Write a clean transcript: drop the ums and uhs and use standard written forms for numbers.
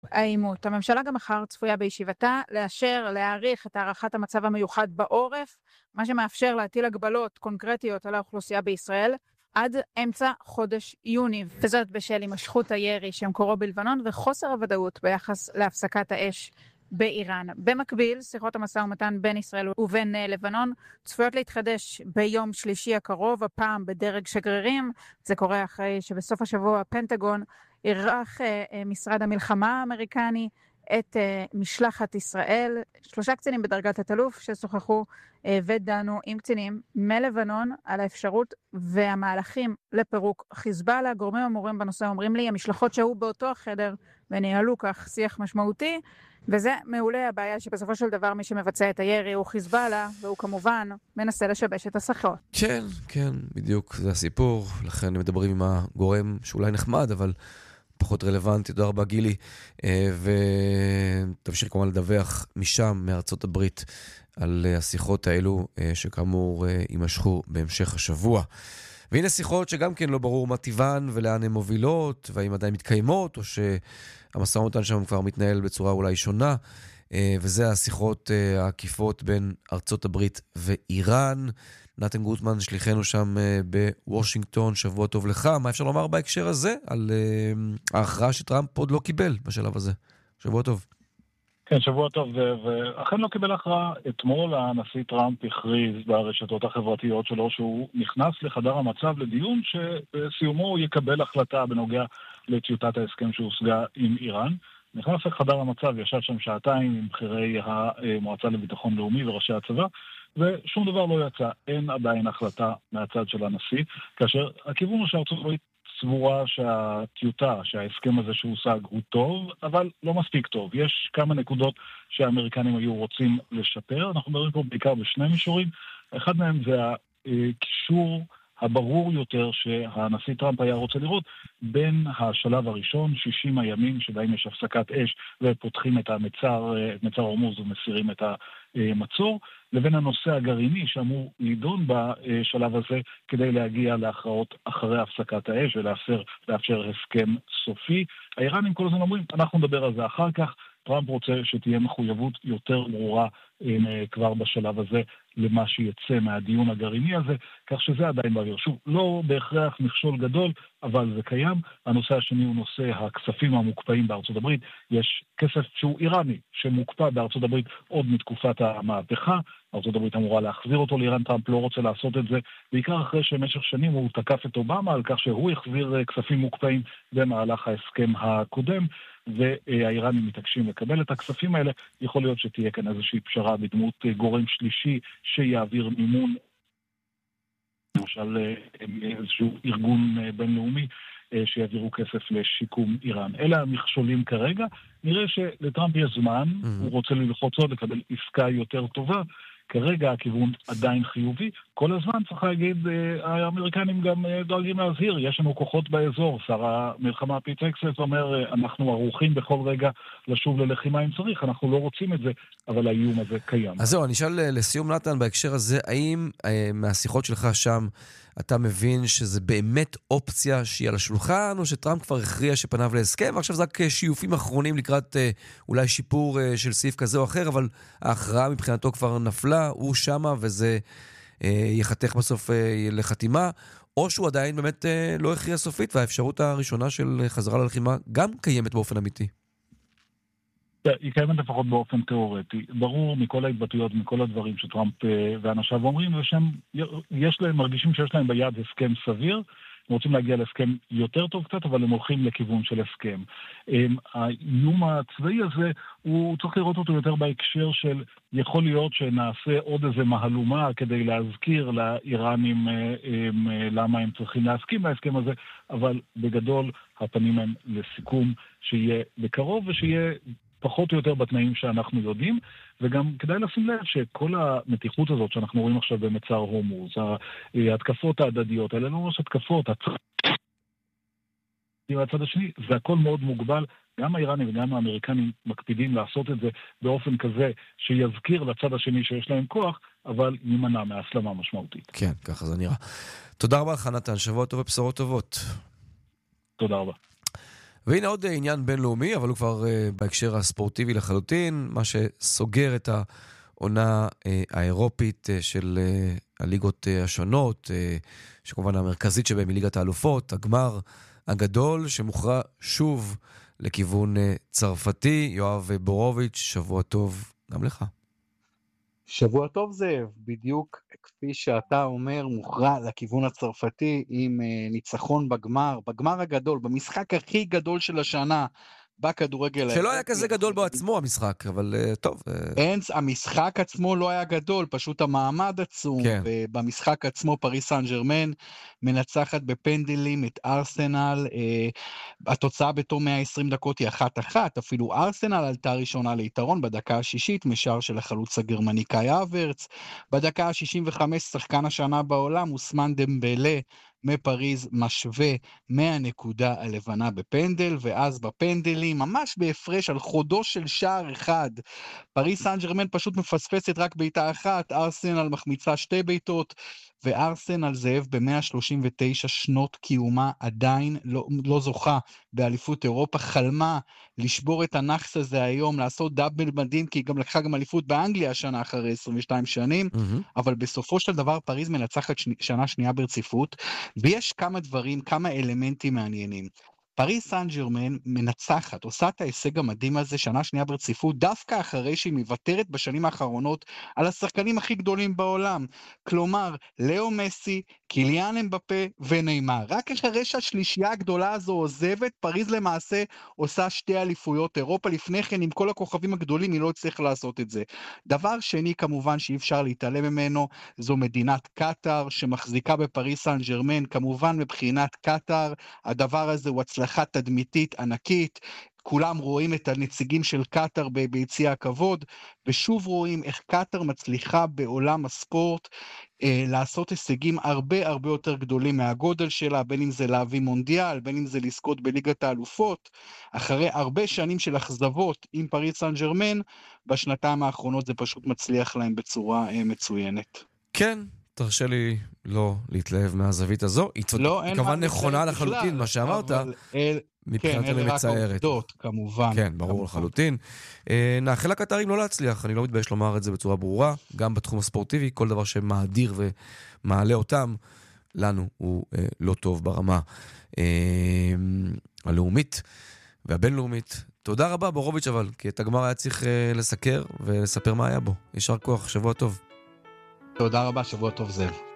העימות. הממשלה גם מחר צפויה בישיבתה להאריך את הארכת המצב המיוחד בעורף, מה שמאפשר להטיל הגבלות קונקרטיות על האוכלוסייה בישראל עד אמצע חודש יוני, וזאת בשל הימשכות הירי שמקורו בלבנון וחוסר הוודאות ביחס להפסקת האש באיראן. במקביל, שיחות המשא ומתן בין ישראל ובין לבנון צפויות להתחדש ביום שלישי הקרוב, הפעם בדרג שגרירים. זה קורה אחרי שבסוף השבוע הפנטגון אירח משרד המלחמה האמריקני את משלחת ישראל, 3 קצינים בדרגת התלוף ששוחחו ודנו עם קצינים מלבנון על האפשרות והמהלכים לפירוק חיזבאללה. גורמים אמורים בנושא אומרים לי, המשלחות שהיו באותו החדר וניהלו כך שיח משמעותי, וזה מעולה. הבעיה שבסופו של דבר מי שמבצע את הירי הוא חיזבאללה, והוא כמובן מנסה לשבש את השיחות. כן, כן, בדיוק, זה הסיפור. לכן מדברים עם הגורם שאולי נחמד, אבל פחות רלוונטי. תודה רבה גילי, ותמשיך כמובן לדווח משם, מארצות הברית, על השיחות האלו שכאמור יימשכו בהמשך השבוע. והנה שיחות שגם כן לא ברור מה טיבן ולאן הן מובילות, והאם עדיין מתקיימות, או שהמשא ומתן שם כבר מתנהל בצורה אולי שונה, וזה השיחות העקיפות בין ארצות הברית ואיראן. נתן גוטמן, שליחנו שם בוושינגטון, שבוע טוב לך. מה אפשר לומר בהקשר הזה על ההכרעה שטראמפ עוד לא קיבל בשלב הזה? שבוע טוב. כן, שבוע טוב, ואכן לא קיבל הכרעה. אתמול הנשיא טראמפ הכריז ברשתות החברתיות שלו שהוא נכנס לחדר המצב לדיון שבסיומו הוא יקבל החלטה בנוגע לטיוטת ההסכם שהושגה עם איראן. נכנס לחדר המצב, ישב שם שעתיים עם בכירי המועצה לביטחון לאומי וראשי הצבא, ושום דבר לא יצא. אין עדיין החלטה מהצד של הנשיא, כאשר הכיוון הוא שארצות הברית סבורה שהטיוטה, שההסכם הזה שהושג הוא טוב, אבל לא מספיק טוב. יש כמה נקודות שהאמריקנים היו רוצים לשפר. אנחנו מדברים פה בעיקר בשני מישורים. אחד מהם זה הקישור הברור יותר שהנשיא טראמפ היה רוצה לראות בין השלב הראשון, 60 הימים שבהם יש הפסקת אש ופותחים את מצר הורמוז ומסירים את המצור, לבין הנושא הגרעיני שאמור לדון בשלב הזה כדי להגיע להכרעות אחרי הפסקת האש ולאפשר הסכם סופי. האיראנים כל הזמן אומרים, אנחנו נדבר על זה אחר כך. טראמפ רוצה שתהיה מחויבות יותר ברורה כבר בשלב הזה למה שיצא מהדיון הגרעיני הזה, כך שזה עדיין באוויר. שוב, לא בהכרח מכשול גדול, אבל זה קיים. הנושא השני הוא נושא הכספים המוקפאים בארצות הברית. יש כסף שהוא איראני, שמוקפא בארצות הברית עוד מתקופת המהפכה. ארצות הברית אמורה להחזיר אותו לאיראן, טראמפ לא רוצה לעשות את זה, בעיקר אחרי שבמשך שנים הוא תקף את אובמה על כך שהוא החזיר כספים מוקפאים במהלך ההסכם הקודם, והאיראנים מתעקשים לקבל את הכספים האלה. יכול להיות שתהיה כאן איזושהי פשרה בדמות גורם שלישי שיעביר מימון, למשל איזשהו ארגון בינלאומי שיעבירו כסף לשיקום איראן. אלה המכשולים כרגע. נראה שלטראמפ יש זמן, הוא רוצה ללחוץ עוד לקבל עסקה יותר טובה. כרגע הכיוון עדיין חיובי. כל הזמן צריך להגיד, האמריקנים גם דואגים להזהיר, יש לנו כוחות באזור. שר המלחמה פיט הקסט אומר, אנחנו ערוכים בכל רגע לשוב ללחימה אם צריך, אנחנו לא רוצים את זה, אבל האיום הזה קיים. אז זהו, אני אשאל לסיום נתן בהקשר הזה, האם מהשיחות שלך שם אתה מבין שזה באמת אופציה שהיא על השולחן, או שטראמפ כבר הכריע שפניו להסכם, ועכשיו זה רק שיופים אחרונים לקראת אולי שיפור של סעיף כזה או אחר, אבל ההכרעה מבחינתו כבר נפלה, הוא שמה וזה יחתך בסוף לחתימה, או שהוא עדיין באמת לא הכריע סופית, והאפשרות הראשונה של חזרה ללחימה גם קיימת באופן אמיתי? היא קיימת לפחות באופן תיאורטי. ברור מכל ההתבטאויות, מכל הדברים שטראמפ ואנשיו אומרים, מרגישים שיש להם ביד הסכם סביר, הם רוצים להגיע להסכם יותר טוב קצת, אבל הם הולכים לכיוון של הסכם. האיום הצבאי הזה, הוא צריך לראות אותו יותר בהקשר של, יכול להיות שנעשה עוד איזה מהלומה כדי להזכיר לאיראנים למה הם צריכים להסכים להסכם הזה, אבל בגדול הפנים הם לסיכום שיהיה בקרוב ושיהיה פחות או יותר בתנאים שאנחנו יודעים, וגם כדאי לשים לב שכל המתיחות הזאת שאנחנו רואים עכשיו במצר הורמוז, ההתקפות ההדדיות, אלה לא ממש התקפות, הצד השני, זה הכל מאוד מוגבל, גם האיראנים וגם האמריקנים מקפידים לעשות את זה באופן כזה שיזכיר לצד השני שיש להם כוח, אבל יימנע מהסלמה משמעותית. כן, ככה זה נראה. תודה רבה לך נתן, שבוע טוב ובשורות טובות. תודה רבה. והנה עוד עניין בינלאומי, אבל הוא כבר בהקשר הספורטיבי לחלוטין, מה שסוגר את העונה האירופית של הליגות השונות, שכמובן המרכזית שבהם היא ליגת האלופות, הגמר הגדול שמוכרע שוב לכיוון צרפתי. יואב בורוביץ', שבוע טוב גם לך. שבוע טוב זאב, בדיוק כפי שאתה אומר, מוכרע לכיוון הצרפתי עם ניצחון בגמר הגדול, במשחק הכי גדול של השנה בכדורגל. שלא היה כזה גדול בעצמו המשחק, אבל טוב. המשחק עצמו לא היה גדול, פשוט המעמד עצום. כן. ובמשחק עצמו פריס סן ז'רמן מנצחת בפנדלים את ארסנל, התוצאה בתום 120 דקות היא 1-1, אפילו ארסנל עלתה ראשונה ליתרון בדקה השישית, משער של החלוץ הגרמני קאי אברץ. בדקה ה-65 שחקן השנה בעולם, אוסמן דמבלה מפריז משווה מהנקודה הלבנה בפנדל, ואז בפנדלים, ממש בהפרש על חודו של שער אחד, פריס סן ז'רמן פשוט מפספסת רק בעיטה אחת, ארסנל מחמיצה 2 בעיטות, וארסנל זאב ב-139 שנות קיומה עדיין לא זוכה באליפות אירופה, חלמה לשבור את הנחס הזה היום, לעשות דאבל מדהים, כי היא גם לקחה גם אליפות באנגליה השנה אחרי 22 שנים, אבל בסופו של דבר פריז מנצחת שנה שנייה ברציפות, ויש כמה דברים, כמה אלמנטים מעניינים. פריס סן ז'רמן מנצחת, עושה את ההישג המדהים הזה שנה שנייה ברציפות, דווקא אחרי שהיא מוותרת בשנים האחרונות על השחקנים הכי גדולים בעולם. כלומר, לאו מסי, קיליאן אמבפה וניימר. רק אחרי שהשלישייה הגדולה הזו עוזבת, פריז למעשה עושה 2 אליפויות אירופה. לפני כן, עם כל הכוכבים הגדולים, היא לא הצליחה לעשות את זה. דבר שני, כמובן, שאי אפשר להתעלם ממנו, זו מדינת קטר, שמחזיקה בפריס סן ז'רמן. כמובן, מבחינת קטר, הדבר הזה הוא הצלחה תדמיתית ענקית, כולם רואים את הנציגים של קטר ביציע הכבוד, ושוב רואים איך קטר מצליחה בעולם הספורט לעשות הישגים הרבה הרבה יותר גדולים מהגודל שלה, בין אם זה להביא מונדיאל, בין אם זה לזכות בליגת האלופות. אחרי הרבה שנים של אכזבות עם פריס סן ז'רמן, בשנתיים האחרונות זה פשוט מצליח להם בצורה מצוינת. כן. תרשה לי לא להתלהב מהזווית הזו, היא כמובן נכונה לחלוטין מה שאמרת, מבחינתנו מצערת. כמובן. כן, ברור לחלוטין. נאחל לקטרים לא להצליח, אני לא מתבייש לומר את זה בצורה ברורה, גם בתחום הספורטיבי, כל דבר שמאדיר ומעלה אותם, לנו הוא לא טוב ברמה הלאומית והבינלאומית. תודה רבה בורוביץ', אבל כי את הגמר היה צריך לסקר ולספר מה היה בו. יישר כוח, שבוע טוב. תודה רבה, שבוע טוב זאב.